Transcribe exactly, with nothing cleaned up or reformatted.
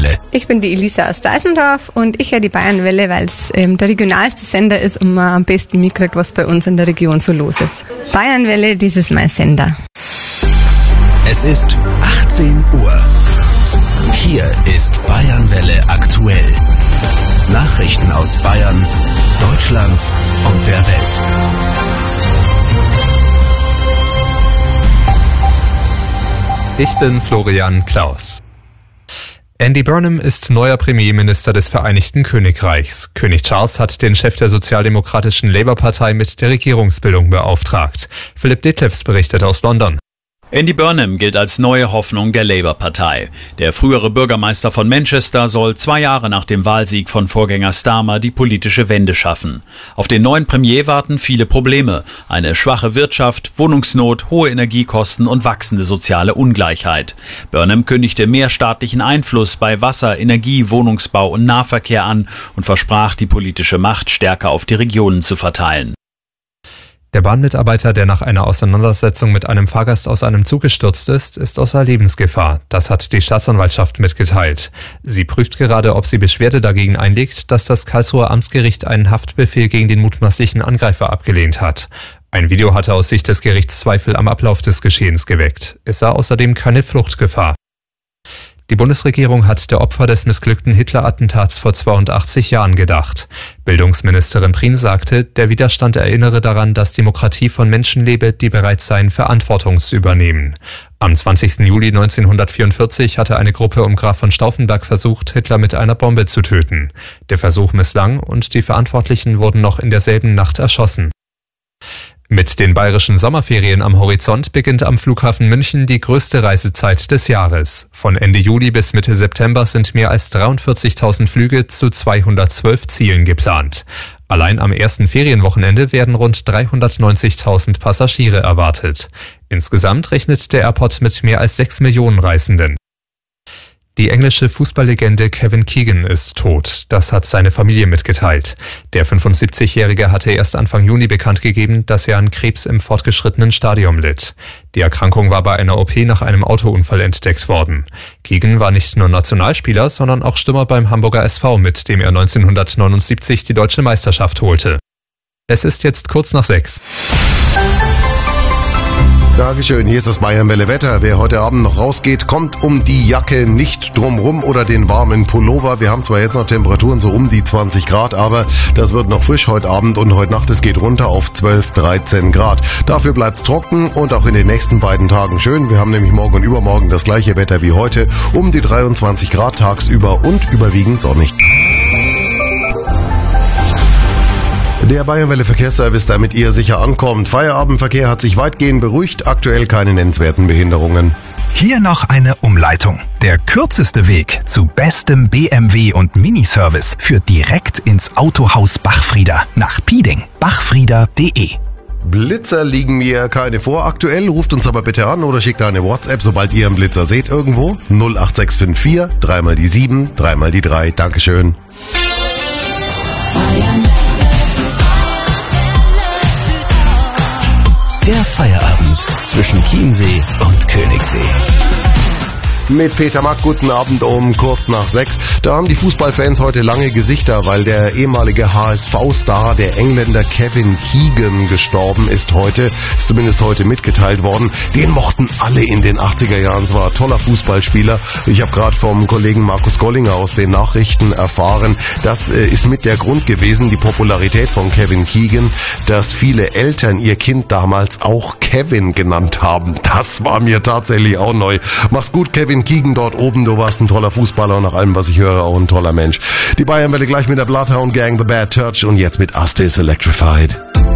Bayernwelle. Ich bin die Elisa aus Deisendorf und ich höre die Bayernwelle, weil es ähm, der regionalste Sender ist und man am besten mitkriegt, was bei uns in der Region so los ist. Bayernwelle, das ist mein Sender. Es ist achtzehn Uhr. Hier ist Bayernwelle aktuell. Nachrichten aus Bayern, Deutschland und der Welt. Ich bin Florian Klaus. Andy Burnham ist neuer Premierminister des Vereinigten Königreichs. König Charles hat den Chef der sozialdemokratischen Labour-Partei mit der Regierungsbildung beauftragt. Philipp Detlefs berichtet aus London. Andy Burnham gilt als neue Hoffnung der Labour-Partei. Der frühere Bürgermeister von Manchester soll zwei Jahre nach dem Wahlsieg von Vorgänger Starmer die politische Wende schaffen. Auf den neuen Premier warten viele Probleme. Eine schwache Wirtschaft, Wohnungsnot, hohe Energiekosten und wachsende soziale Ungleichheit. Burnham kündigte mehr staatlichen Einfluss bei Wasser, Energie, Wohnungsbau und Nahverkehr an und versprach, die politische Macht stärker auf die Regionen zu verteilen. Der Bahnmitarbeiter, der nach einer Auseinandersetzung mit einem Fahrgast aus einem Zug gestürzt ist, ist außer Lebensgefahr. Das hat die Staatsanwaltschaft mitgeteilt. Sie prüft gerade, ob sie Beschwerde dagegen einlegt, dass das Karlsruher Amtsgericht einen Haftbefehl gegen den mutmaßlichen Angreifer abgelehnt hat. Ein Video hatte aus Sicht des Gerichts Zweifel am Ablauf des Geschehens geweckt. Es sah außerdem keine Fluchtgefahr. Die Bundesregierung hat der Opfer des missglückten Hitler-Attentats vor zweiundachtzig Jahren gedacht. Bildungsministerin Prien sagte, der Widerstand erinnere daran, dass Demokratie von Menschen lebe, die bereit seien, Verantwortung zu übernehmen. Am zwanzigsten Juli neunzehnhundertvierundvierzig hatte eine Gruppe um Graf von Stauffenberg versucht, Hitler mit einer Bombe zu töten. Der Versuch misslang und die Verantwortlichen wurden noch in derselben Nacht erschossen. Mit den bayerischen Sommerferien am Horizont beginnt am Flughafen München die größte Reisezeit des Jahres. Von Ende Juli bis Mitte September sind mehr als dreiundvierzigtausend Flüge zu zweihundertzwölf Zielen geplant. Allein am ersten Ferienwochenende werden rund dreihundertneunzigtausend Passagiere erwartet. Insgesamt rechnet der Airport mit mehr als sechs Millionen Reisenden. Die englische Fußballlegende Kevin Keegan ist tot. Das hat seine Familie mitgeteilt. Der fünfundsiebzigjährige hatte erst Anfang Juni bekannt gegeben, dass er an Krebs im fortgeschrittenen Stadium litt. Die Erkrankung war bei einer O P nach einem Autounfall entdeckt worden. Keegan war nicht nur Nationalspieler, sondern auch Stürmer beim Hamburger S V, mit dem er neunzehnhundertneunundsiebzig die deutsche Meisterschaft holte. Es ist jetzt kurz nach sechs. Dankeschön, hier ist das Bayernwelle Wetter. Wer heute Abend noch rausgeht, kommt um die Jacke nicht drumrum oder den warmen Pullover. Wir haben zwar jetzt noch Temperaturen so um die zwanzig Grad, aber das wird noch frisch heute Abend und heute Nacht. Es geht runter auf zwölf, dreizehn Grad. Dafür bleibt's trocken und auch in den nächsten beiden Tagen schön. Wir haben nämlich morgen und übermorgen das gleiche Wetter wie heute, um die dreiundzwanzig Grad tagsüber und überwiegend sonnig. Der Bayernwelle Verkehrsservice, damit ihr sicher ankommt. Feierabendverkehr hat sich weitgehend beruhigt, aktuell keine nennenswerten Behinderungen. Hier noch eine Umleitung. Der kürzeste Weg zu bestem B M W und Miniservice führt direkt ins Autohaus Bachfrieder nach Pieding. bachfrieder punkt de. Blitzer liegen mir keine vor aktuell, ruft uns aber bitte an oder schickt eine WhatsApp, sobald ihr einen Blitzer seht irgendwo. null acht sechs fünf vier, dreimal die sieben, dreimal die drei. Dankeschön. Der Feierabend zwischen Chiemsee und Königssee. Mit Peter Mack, guten Abend um kurz nach sechs. Da haben die Fußballfans heute lange Gesichter, weil der ehemalige H S V-Star, der Engländer Kevin Keegan, gestorben ist heute. Ist zumindest heute mitgeteilt worden. Den mochten alle in den achtziger Jahren. Es war ein toller Fußballspieler. Ich habe gerade vom Kollegen Markus Gollinger aus den Nachrichten erfahren, das äh, ist mit der Grund gewesen, die Popularität von Kevin Keegan, dass viele Eltern ihr Kind damals auch Kevin genannt haben. Das war mir tatsächlich auch neu. Mach's gut, Kevin Keegan dort oben, du warst ein toller Fußballer und nach allem, was ich höre, auch ein toller Mensch. Die Bayernwelle gleich mit der Bloodhound Gang, The Bad Touch und jetzt mit Astis Electrified.